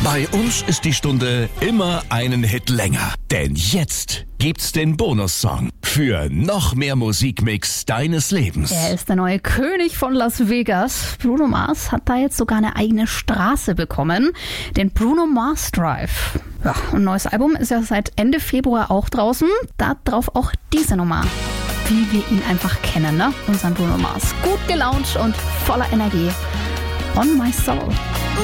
Bei uns ist die Stunde immer einen Hit länger. Denn jetzt gibt's den Bonussong für noch mehr Musikmix deines Lebens. Er ist der neue König von Las Vegas. Bruno Mars hat da jetzt sogar eine eigene Straße bekommen. Den Bruno Mars Drive. Ja, ein neues Album ist ja seit Ende Februar auch draußen. Da drauf auch diese Nummer. Wie wir ihn einfach kennen, ne? Unseren Bruno Mars. Gut gelaunt und voller Energie. On My Soul.